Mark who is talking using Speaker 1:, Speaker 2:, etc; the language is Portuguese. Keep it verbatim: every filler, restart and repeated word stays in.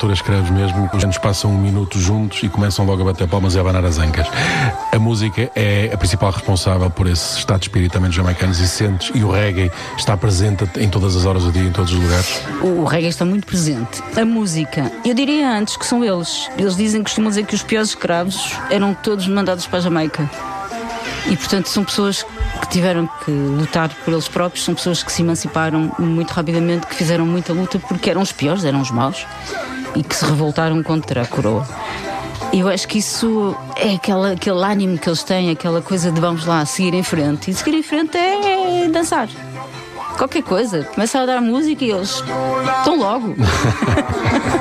Speaker 1: Artur escreve mesmo que os anos passam um minuto juntos e começam logo a bater palmas e a abanar as ancas. A música é a principal responsável por esse estado de espírito também dos jamaicanos, e sentes, e o reggae está presente em todas as horas do dia, em todos os lugares.
Speaker 2: O reggae está muito presente. A música, eu diria antes que são eles. Eles dizem, costumam dizer que os piores escravos eram todos mandados para a Jamaica. E, portanto, são pessoas que tiveram que lutar por eles próprios, são pessoas que se emanciparam muito rapidamente, que fizeram muita luta porque eram os piores, eram os maus, e que se revoltaram contra a coroa. Eu acho que isso é aquela, aquele ânimo que eles têm, aquela coisa de vamos lá, seguir em frente. E seguir em frente é dançar. Qualquer coisa. Começa a dar música e eles estão logo.